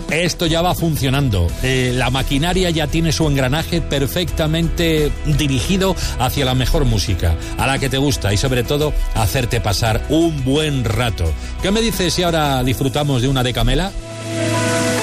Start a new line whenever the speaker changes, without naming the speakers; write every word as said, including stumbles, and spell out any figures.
Esto ya va funcionando. Eh, la maquinaria ya tiene su engranaje perfectamente dirigido hacia la mejor música, a la que te gusta y sobre todo hacerte pasar un buen rato. ¿Qué me dices si ahora disfrutamos de una de Camela?